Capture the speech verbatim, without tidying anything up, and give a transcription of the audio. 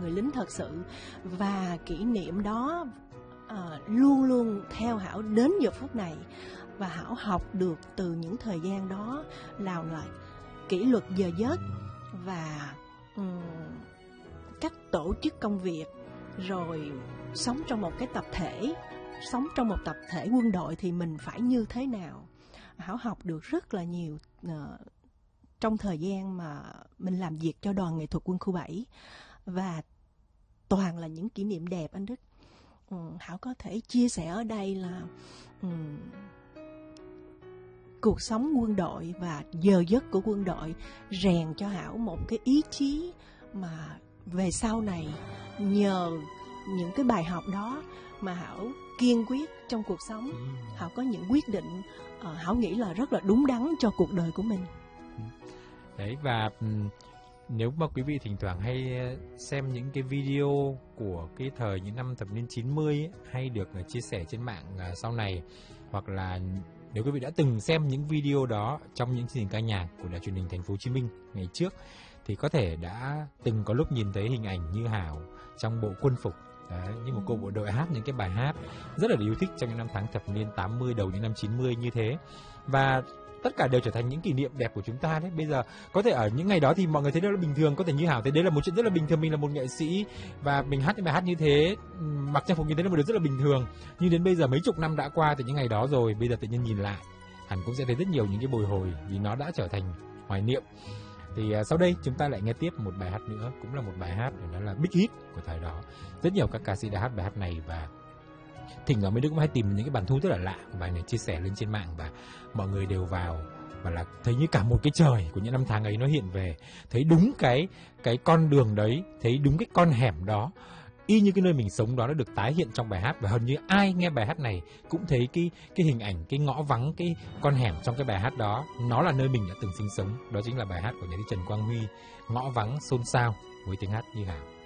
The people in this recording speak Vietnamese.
người lính thật sự. Và kỷ niệm đó à, luôn luôn theo Hảo đến giờ phút này. Và Hảo học được từ những thời gian đó là lại kỷ luật giờ giấc và um, cách tổ chức công việc, rồi sống trong một cái tập thể, sống trong một tập thể quân đội thì mình phải như thế nào. Hảo học được rất là nhiều uh, trong thời gian mà mình làm việc cho đoàn nghệ thuật quân khu bảy, và toàn là những kỷ niệm đẹp anh Đức. Um, Hảo có thể chia sẻ ở đây là um, cuộc sống quân đội và giờ giấc của quân đội rèn cho Hảo một cái ý chí mà về sau này nhờ những cái bài học đó mà Hảo kiên quyết trong cuộc sống. Hảo có những quyết định uh, Hảo nghĩ là rất là đúng đắn cho cuộc đời của mình. Đấy, và nếu mà quý vị thỉnh thoảng hay xem những cái video của cái thời những năm thập niên chín mươi ấy, hay được chia sẻ trên mạng sau này, hoặc là nếu quý vị đã từng xem những video đó trong những chương trình ca nhạc của Đài Truyền hình Thành phố Hồ Chí Minh ngày trước, thì có thể đã từng có lúc nhìn thấy hình ảnh như Hảo trong bộ quân phục. Đấy, như một cô bộ đội hát những cái bài hát rất là yêu thích trong những năm tháng thập niên tám mươi, đầu những năm chín mươi như thế. Và tất cả đều trở thành những kỷ niệm đẹp của chúng ta đấy. Bây giờ có thể ở những ngày đó thì mọi người thấy đó là bình thường, có thể như Hảo thấy đấy là một chuyện rất là bình thường, mình là một nghệ sĩ và mình hát những bài hát như thế, mặc trang phục như thế là một điều rất là bình thường. Nhưng đến bây giờ mấy chục năm đã qua từ những ngày đó rồi, bây giờ tự nhiên nhìn lại hẳn cũng sẽ thấy rất nhiều những cái bồi hồi, vì nó đã trở thành hoài niệm. Thì uh, sau đây chúng ta lại nghe tiếp một bài hát nữa, cũng là một bài hát nó là big hit của thời đó. Rất nhiều các ca sĩ đã hát bài hát này, và thỉnh thoảng mấy đứa cũng hay tìm những cái bản thu rất là lạ của bài này chia sẻ lên trên mạng, và mọi người đều vào và là thấy như cả một cái trời của những năm tháng ấy nó hiện về, thấy đúng cái cái con đường đấy, thấy đúng cái con hẻm đó, y như cái nơi mình sống đó nó được tái hiện trong bài hát. Và hầu như ai nghe bài hát này cũng thấy cái cái hình ảnh, cái ngõ vắng, cái con hẻm trong cái bài hát đó, nó là nơi mình đã từng sinh sống. Đó chính là bài hát của nhạc sĩ Trần Quang Huy, Ngõ Vắng Xôn Xao, với tiếng hát như Hảo.